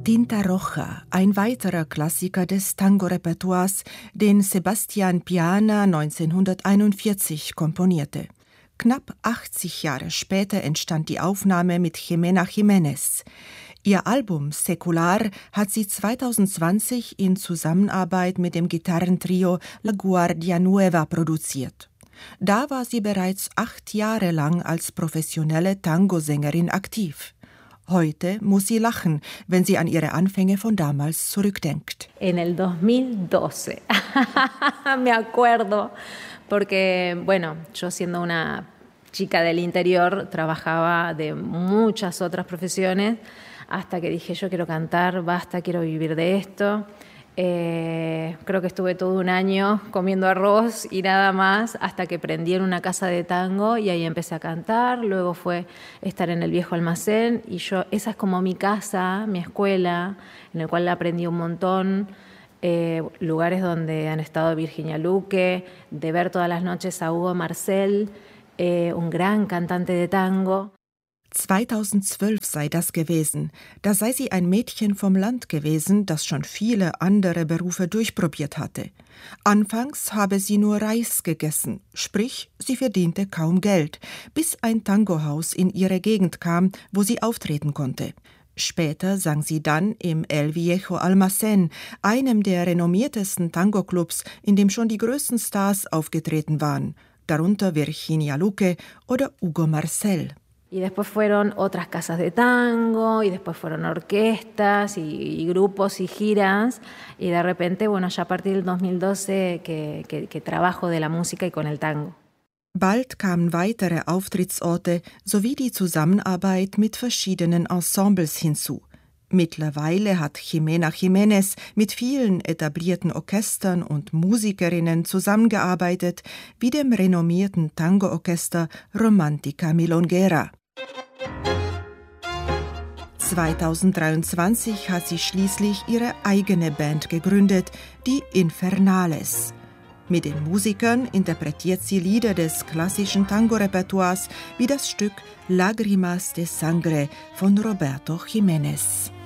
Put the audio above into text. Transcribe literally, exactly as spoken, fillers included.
Tinta Roja, ein weiterer Klassiker des Tango-Repertoires, den Sebastián Piana neunzehnhunderteinundvierzig komponierte. Knapp achtzig Jahre später entstand die Aufnahme mit Jimena Jiménez. Ihr Album Secular hat sie zweitausendzwanzig in Zusammenarbeit mit dem Gitarrentrio La Guardia Nueva produziert. Da war sie bereits acht Jahre lang als professionelle Tangosängerin aktiv. Heute muss sie lachen, wenn sie an ihre Anfänge von damals zurückdenkt. En el dos mil doce, me acuerdo, porque, bueno, yo siendo una chica del interior, trabajaba de muchas otras profesiones, hasta que dije, yo quiero cantar, basta, quiero vivir de esto. Eh, creo que estuve todo un año comiendo arroz y nada más hasta que prendí en una casa de tango y ahí empecé a cantar. Luego fue estar en el viejo almacén y yo, esa es como mi casa, mi escuela, en el cual aprendí un montón. Eh, lugares donde han estado Virginia Luque, de ver todas las noches a Hugo Marcel, eh, un gran cantante de tango. zweitausendzwölf sei das gewesen. Da sei sie ein Mädchen vom Land gewesen, das schon viele andere Berufe durchprobiert hatte. Anfangs habe sie nur Reis gegessen, sprich, sie verdiente kaum Geld, bis ein Tangohaus in ihre Gegend kam, wo sie auftreten konnte. Später sang sie dann im El Viejo Almacén, einem der renommiertesten Tango-Clubs, in dem schon die größten Stars aufgetreten waren, darunter Virginia Luque oder Hugo Marcel. Y después fueron otras casas de tango, y después fueron orquestas y, y grupos y giras. Y de repente, bueno, ya a partir del dos mil doce que, que, que trabajo de la música y con el tango. Bald kamen weitere Auftrittsorte sowie die Zusammenarbeit mit verschiedenen Ensembles hinzu. Mittlerweile hat Jimena Jiménez mit vielen etablierten Orchestern und Musikerinnen zusammengearbeitet, wie dem renommierten Tango-Orchester Romantica Milonguera. zweitausenddreiundzwanzig hat sie schließlich ihre eigene Band gegründet, die Infernales. Mit den Musikern interpretiert sie Lieder des klassischen Tango-Repertoires wie das Stück Lágrimas de Sangre von Roberto Jiménez.